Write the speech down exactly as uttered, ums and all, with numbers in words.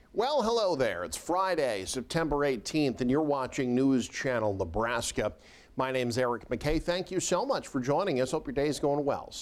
Well, hello there. It's Friday, September eighteenth, and you're watching News Channel Nebraska. My name's Eric McKay. Thank you so much for joining us. Hope your day is going well.